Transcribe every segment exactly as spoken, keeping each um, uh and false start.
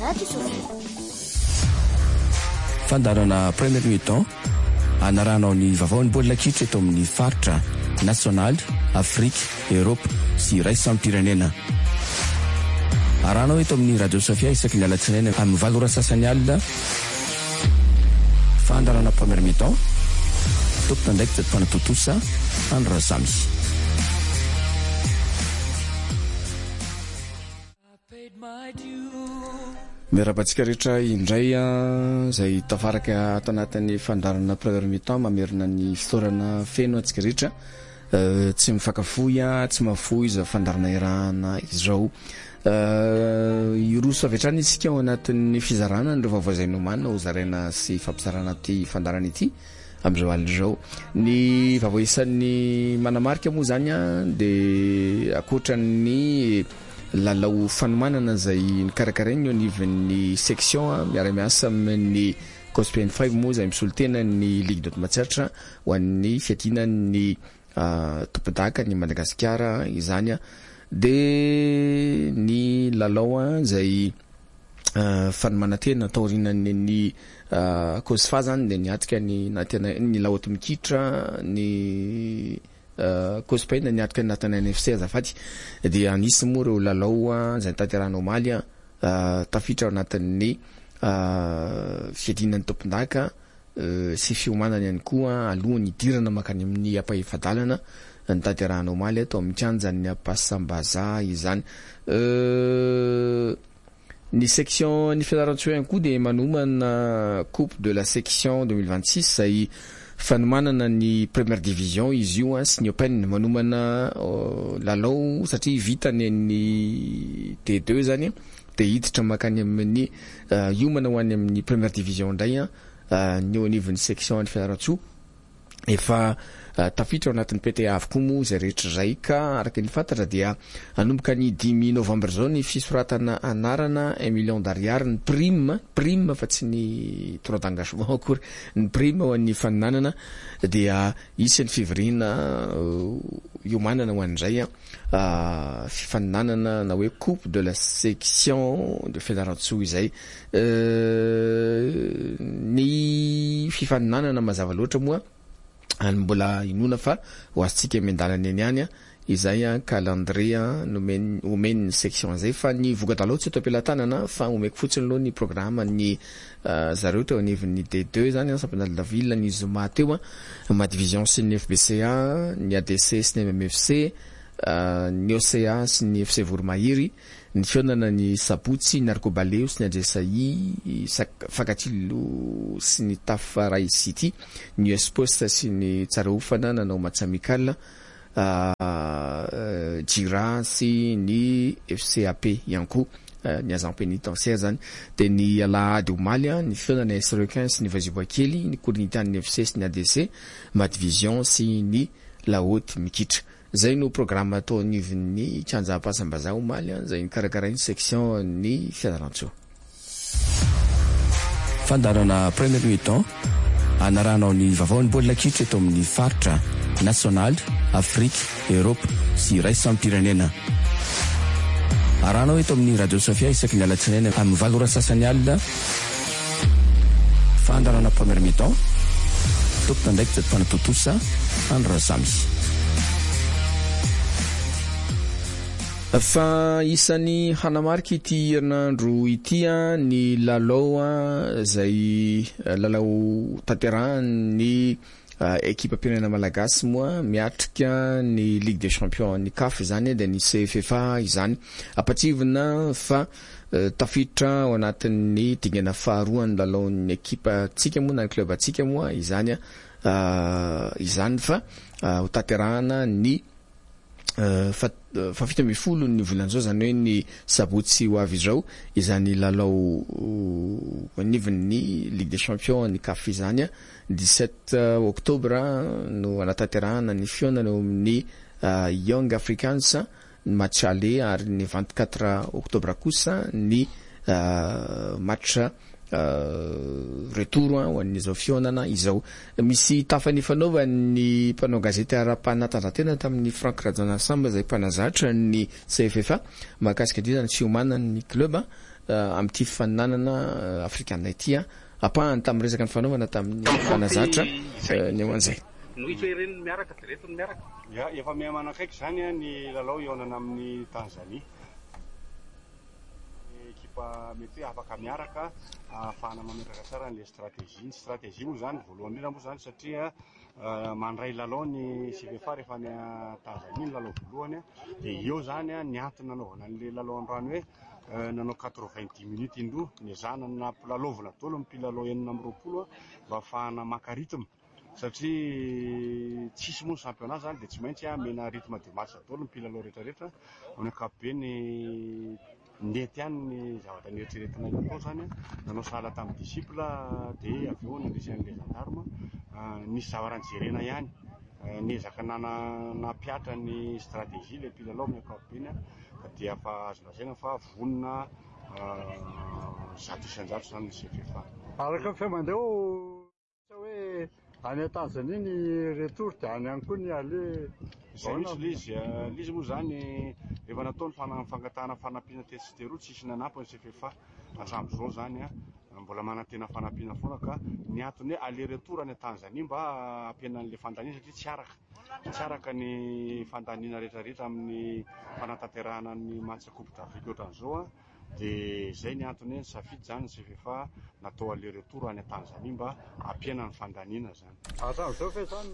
Radio Sofia. Fandarana premier mi-temps anaranao ny vaovao ny baolina kitra eto amin'ny faritra national, Afrique, Europe sy ray sampirenena. Aranao eto amin'ny Radio Sofia isaky ny alatsinainy amin'ny valo ora sasany alina. Fandarana premier mi-temps tompona ndraiky tsy mpanatotosa andro razamy. Mirabantsika rehetra indray zay tafaraka ato anatin'ny fandarana premier mi-temps mamerina ny fitorana feno atsika rehetra tsy mifakafoy tsy mafoy za fandarana irahana izao iroso avetrany isika ao anatin'ny fizarana ndreo vaovao nomana ho zaraina sy fampizarana ty fandarana ity amizao alina zao ny vaovao isan'ny manamarika moa zany de akoatran'ny lalao fanomanana zay nikarakarainy onivin'ny section miara-miasa amin'ny Cospien five moa zay misolitena ny Ligue de Matsatra ho an'ny fiatinan'ny tompodaka ny Madagasikara izany de ny lalao zay fanomanantena taorinan'ny ny Cosfa zany de niatika ny natena ny laoty mikitra ny Cospien niatika ny natana N F C azafady de anisy moa reo lalao zay tanterahana omaly tafitra anatin'ny fiadinan'ny tompondaka sy fiomanana ihany koa alohan'ny idirana makany amin'ny ampahefadalana ny tanterahana omaly atao amin'ny kianjany ny Ampasambaza izany ny section ny fédération ihany koa de manomana coupe de la section deux mille vingt-six zay fanomanana ny première division izy io sy ny open manomana lalao satria vitany ny D deux zany de hiditra makany amin'ny iomana ho any amin'ny première division ndray ny au niveau ny section ny fédération efa tafitra anatin'ny P T A avokoa moa zay rehetra zay ka araka ny fantatra dia anomboka ny dimy novembre zao ny fisoratana anarana un million d'ariary ny prime prime fa tsy ny trois d'engagement akory ny prime ho an'ny faninanana dia isan'ny fivirina iomanana ho an'izay fifaninanana na hoe coupe de la section de fédération izay ny fifaninanana mazava loatra moa any mbola inona fa ho azitsika mendalana eny any izay calendrier nomeny omeny section zay fa ny vogadalao tsy topelantanana fa omeko fotsiny aloha ny programme ny zareo teo anivon'ny D deux zany sampinala ville ny Zoma teo ma division sy ny F B C A ny A D C sy ny M M F C ny O C A sy ny F C Voromahiry ny fionana ny Sabotsy ny Arcobaleo sy ny Adresai Fakatilo sy ny Tafaray City ny U S Post sy ny Tsaraofana nanao Matsamikala Jira sy ny F C A P ihany koa ny agent pénitentiaire zany de ny Alahady Omaly ny fionana S Requin sy ny Vaziboakely ny Korinitany ny F C sy ny A D C ma division sy ny La Haute Mikitra zay no programme atao anivon'ny kianja Ampasambaza omaly zay nikarakarainy section ny Fianarantsoa. Fandarana premier mi-temps anaranao ny vaovao ny baolina kitra eto amin'ny faritra national, Afrique, Europe sy ray sampirenena. Aranao eto amin'ny Radio Sofia isaky ny alatsinainy amin'ny valo ora sasany alina. Fandarana premier mi-temps tompona ndraiky tsy mpanatotosa andro razamy. Fa isan'ny hanamarika ity herinandro ity ny lalao zay lalao tanterahan'ny équipe pirenena malagasy moa miatrika ny Ligue des Champions ny C A F zany de ny C F F A izany apatsivina fa tafitra ao anatin'ny dingana faharoa ny lalaon'ny équipe atsika moa na club atsika moa izany izany fa ho tanterahana ny fa fa fito ambin'ny folo ny volan'izao zany hoe ny Sabotsy ho avy izao izany lalao anivon'ny Ligue des Champions ny C A F izany dix-sept octobre no anatanterahana ny fionana amin'ny Young Africans match aller ary ny vingt-quatre octobre kosa ny match retour ho an'izao fionana izao misy tafany fanaovany mpanao gazety ara-panatanjahantena tamin'ny Frank Radjanasamba zay mpanazatra ny C F F A mahakasika ity zany fiomanan'ny club am'ty fifaninanana afrikanina ity apahany tamin'ny resaka ny fanaovana tamin'ny fanazatra ny eo an'izay no itso ireny miaraka direto ny miaraka ya efa mihamanakaiky zany a ny lalao ionana amin'ny Tanzanie ekipa mety hoe afaka miaraka ahafahana mametraka tsara n'le stratégie ny stratégie moa zany voalohany indrindra moa zany satria mandray lalao ny C V F A rehefa ny Tanzanie ny lalao voalohany de eo zany a ny antony nanaovana an'le lalao androany hoe nanao quatre-vingt-dix minutes indroa niazanana mpilalaovana daholo mpilalao enina amby roapolo mba ahafahana maka rythme satria tsisy moa ny championnat zany de tsy maintsy mena rythme de match daholo mpilalao rehetrarehetra amin'ny ankapobeny ndety ihany ny zavatra nieritreretina atao zany nanao sahala tamin'ny disciple de avy eo nandrisan'le gendarme nisy zavatra nijerena ihany niezaka nana nampiatra ny stratégie le mpilalao amin'ny ankapobeny dia afa azo lazaina fa vonona zato isan-jato zany ny C V F A araka ny fiamandeo hoe any Tanzanie ny retour de any any koa ny ale zay misy lizy lizy moa zany rehefa natao ny fangatahana fanampiana testeroa tsisy nanampy ny C V F A hatram'izao zany a mbola manantena fanampiana foana ka ny antony hoe aller retour any Tanzanie mba ampianan'le fandaniana satria tsy araka tsy araka ny fandaniana rehetrarehetra amin'ny fanatanterahana ny match coupe d'Afrique ohatran'izao a de zay ny antony hoe safidy zany ny C V F A natao aller retour any Tanzanie mba ampiana ny fandaniana zany hatram'izao fe zany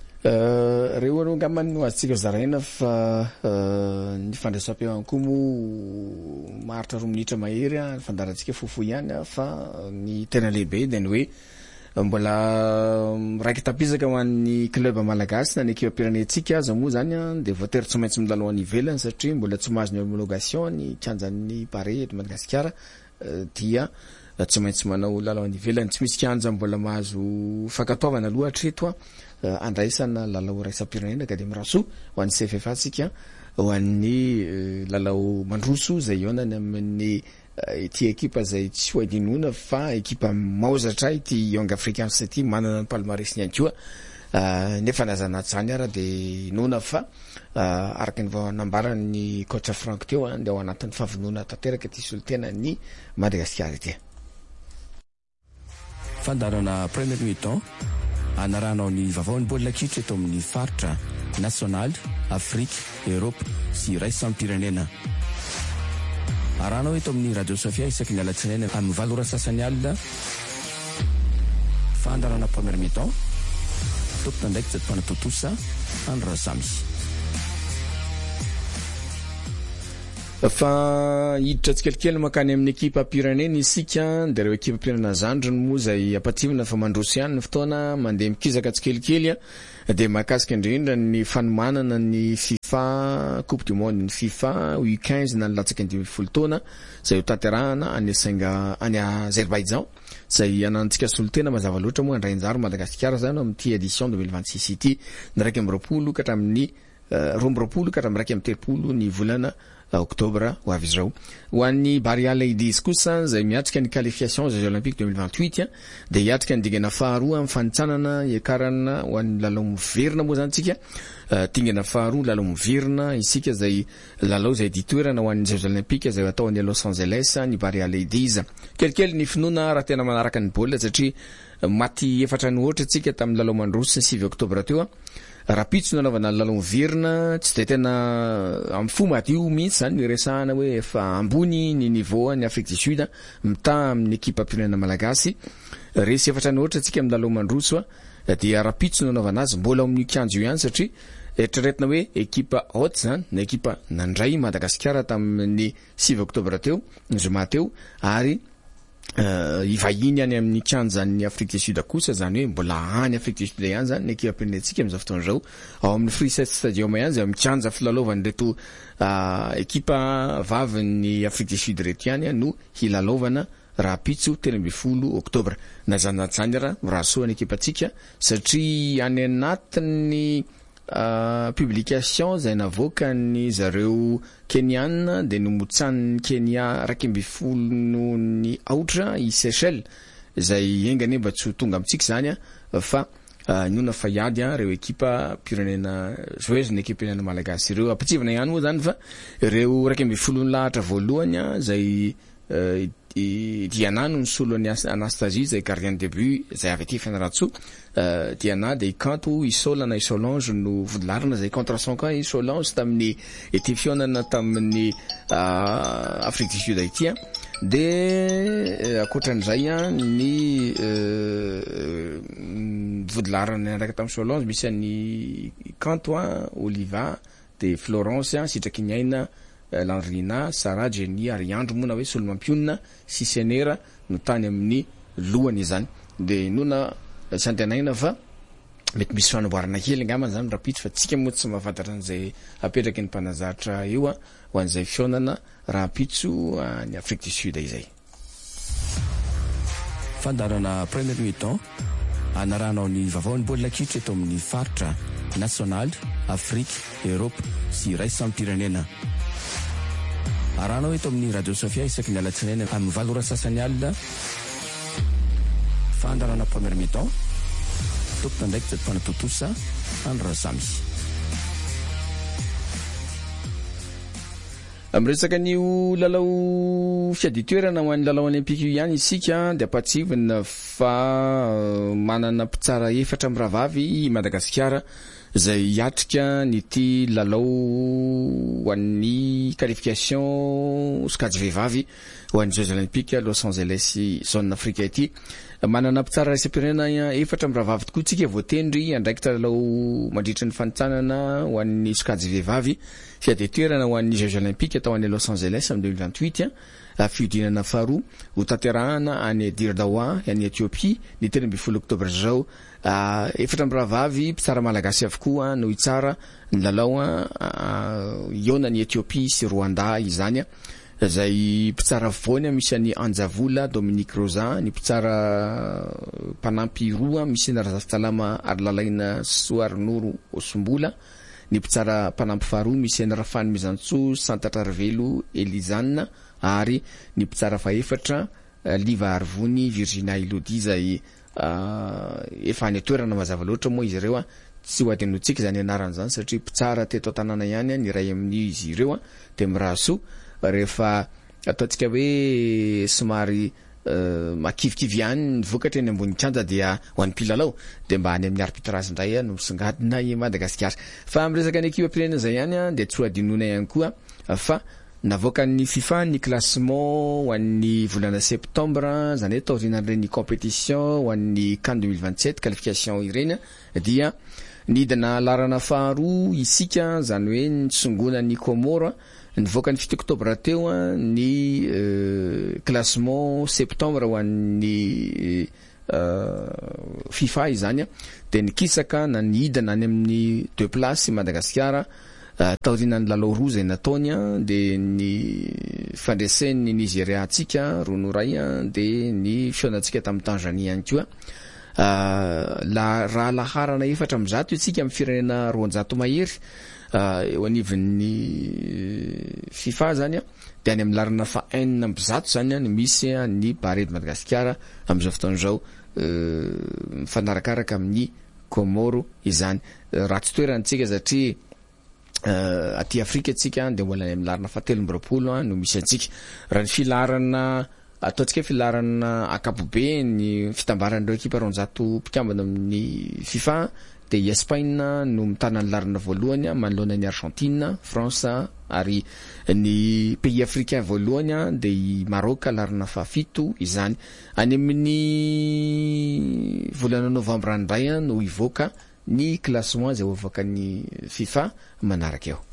reo aloha ngamany no azontsika zaraina fa ny fandraisam-peo koa moa maharitra roa minitra mahery ny fandarantsika fofo ihany fa ny tena lehibe de ny hoe mbola raiky tapisaka ho an'ny club malagasy na ny équipe pirenetsika aza moa zany de voatery tsy maintsy milalao any ivelany satria mbola tsy mahazo ny homologation ny kianjan'ny pare eto Madagasikara dia tsy maintsy manao lalao any ivelany tsy misy kianja mbola mahazo fankatoavana aloha hatreto andraisana lalao raisam-pirenena ka de miraso ho an'ny C V F A tsika ho an'ny lalao mandroso zay ionany amin'ny ity ekipa zay tsy ho adinona fa ekipa maozatra ity Young Africans ity manana ny palmarès ny ankoa nefa nazanaty zany ara de nona fa araka ny nambaran'ny coach Franck teo de ao anatin'ny fahavonona tanteraka ty solitena ny Madagasikara ity fandarana premier mi-temps anaranao ny vavaon'ny baolina kitra eto amin'ny faritra national Afrique Europe sy raisam-pirenena aranao eto amin'ny radio Sofia isaky ny alatsinainy amin'ny valora sasany alina fandarana premier mi-temps topona ndraiky jadom-panatotosa andrasamy fa hiditra tsikelikely makany amin'ny ekipa pirenena isika de reo ekipa pirenena zandrony moa zay apativina fa mandroso ihany ny fotoana mandeha mikizaka tsikelikely de mahakasika indrindra ny fanomanana ny FIFA Coupe du Monde ny FIFA U quinze na latsaky ny dimy folo taona zay ho tanterahana any Senga any Azerbaïdjan zay anantsika solitena mazava loatra moa andrainjaro Madagasikara zany amin'ity édition deux mille vingt-six ity ny raiky amby roapolo ka hatramin'ny roa amby roapolo ka hatramin'ny raiky amby telopolo ny volana octobre ho avy izao ho an'ny Barria Ladies kosa zay miatrika ny qualification Jeux olympiques deux mille vingt-huit de hiatrika ny dingana faharoa amin'ny fanitsanana iakarana ho an'ny lalao miverina moa zany tsika tingana faharoa lalao miverina isika zay lalao zay ditoerana ho an'ny Jeux olympiques zay atao any Los Angeles ny Barria Ladies kelikely ny finoana raha tena manaraka ny baolina satria maty efatra ny ohatra tsika tamin'ny lalao mandroso sivy octobre teo rapitso nanaovana lalao miverina tsy de tena amin'ny fo madio mihitsy zany resahana hoe efa ambony ny niveau ny Afrique du Sud mita amin'ny ekipa pirenena malagasy resy efatra ny ohatra tsika amin'ny lalao mandroso dia rapitso nanaovana azy mbola amin'ny kianjo ihany satria eritreretina hoe ekipa haute zany na ekipa nandray Madagasikara tamin'ny sivy octobre teo zoma teo ary Uh, ivahiny any amin'ny kianjan'ny Afrique du Sud kosa zany hoe mbola any Afrique du Sud ihany zany ny ekipa pirenetsika amin'izao fotoana zao ao amin'ny Free State Stadium ihany zay mikianja filalaovany reto uh, ekipa vavin'ny Afrique du Sud reto ihany no hilalaovana rapitso telo amby folo octobre na zany zany raha mirasoa ny ekipatsika satria any anatin'ny Uh, publication zay navoaka ny zareo Keniana de nomotsan'ny Kenya raiky amby folo ny aotra i Seychelles zay engany mba tsy tonga amitsika zany fa uh, nona fa iady reo ekipa pirenena joueuse ny ekipa pirenena malagasy reo apatsivana ihany moa zany fa reo raiky amby folo lahatra voalohany zay Diana no nisolo any Anastasie zay gardien de but zay avy aty Fianaratsoa. Diana de ikanto isolana i Solange no vodilarana zay contrason ka i Solange tamin'ny ety fionana tamin'ny Afrique du Sud ity de akoatran'izay ny vodilarana andraiky tamin'ny Solange misy any ikanto Oliva de Florence Sitrakiniaina Landrina, Sarah, Jenny, Ariandro moa na hoe Solomampiona, Sisenera no tany amin'ny lohany izany. De nona tsy antenaina fa mety misy fanamboarana kely angamba zany rapitso fa tsika moa tsy mahafantatra an'izay apetraky ny mpanazatra io ho an'izay fionana rapitso ny Afrique du Sud izay. Fandarana premier mi-temps anaranao ny vaovao ny baolina kitra eto amin'ny faritra national, Afrique, Europe sy ray sampirenena. Aranao eto amin'ny Radio Sofia isaky ny alatsinainy amin'ny valo ora sasany alina fandarana premier mi-temps tompona ndraiky jatom-panatotosa andrazamy. Amresaka nio lalao fiaditoerana ho an'ny lalao olimpika io ihany isika de apatsivina fa manana mpitsara efatra am'ravavy i Madagasikara zay hiatrika nyty lalao ho an'ny qualification skady vehivavy ho an'ny Jeux olympiques Los Angeles zone Afrika ity. Manana mpitsara raisam-pirenena efatra am'ravavy tokoa tsika voatendry andraikitra lalao mandritra ny fanotsanana ho an'ny skady vehivavy fiaditoerana ho an'ny Jeux olympiques atao an'ny Los Angeles en deux mille vingt-huit fiodinana faharoa ho tanterahana any Dirdawa any Ethiopie ny telo ambin'ny folo oktobra zao. Efatra am'ravavy mpitsara malagasy avokoa no itsara ny lalao iona ny Ethiopie sy Rwanda izany zay mpitsara voany misy any Anjavola Dominique Rosa, ny mpitsara mpanampy roa misy ny Razafitsalama Arlalaina Soarinoro Osombola, ny mpitsara mpanampy faharoa misy ny Rafany Mizantso Santatrarvelo Elizana ary ny mpitsara faefatra Liva Arvony Virginia Elodie zay efa any toerana mazava loatra moa izy ireo tsy ho adinotsika zany anarany zany satria mpitsara teto tanàna ihany ny ray amin'ny izy ireo de miraso rehefa ataotsika hoe somary makivikivy ihany ny vokatra eny ambony kanja dia ho an'ny mpilalao de mba any amin'ny arbitrage indray no songadina i Madagasikara. Fa amresaka ny ekipa pirenena zay ihany de tsy ho adinona ihany koa fa navoaka ny FIFA ny classement ho an'ny volana septembre zany hoe taorinan'ireny compétition ho an'ny CAN deux mille vingt-sept qualification ireny dia nidina larana faharoa isika zany hoe nitsongona ny Comore nivoaka ny fito oktobra teo ny classement septembre ho an'ny FIFA izany de nikisaka na nidina any amin'ny deux places Madagasikara taorinan'ny lalao roa zay nataony de ny fandresen'ny Nigeria atsika ronoray de ny fionatsika tamin'ny Tanzania ihany koa. La raha laharana efatra am'zato itsika amin'ny firenena roanjato mahery eo anivon'ny FIFA zany de any amin'ny larana fa enina ambizato zany ny misy ny Baredy Madagasikara am'izao fotoan'izao mifanarakaraka amin'ny Comoro izany. Ratsy toerantsika satria aty Afrika atsika de mbola amin'ny larana fahatelo amby roapolo no misy antsika. Raha ny filarana ataotsika filarana akapobe ny fitambaran'ireo ekipa roanjato mpikambana amin'ny FIFA de i Espagne no mitana ny larana voalohany manoloana ny Argentine, France ary ny pays africain voalohany de i Maroc larana fahafito izany. Any amin'ny volana novambra indray no ivoaka ny classement zay voaka ny FIFA manaraka eo.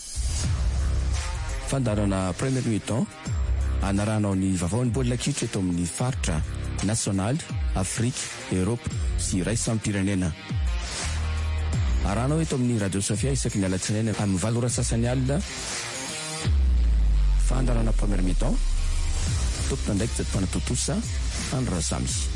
Fandarana premier mi-temps anaranao ny vaovao ny baolina kitra eto amin'ny faritra national, Afrique, Europe sy ray sampirenena. Aranao eto amin'ny Radio Sofia isaky ny alatsinainy amin'ny valo ora sasany alina fandarana premier mi-temps tompona ndraiky jatom-panatotosa andrazamy.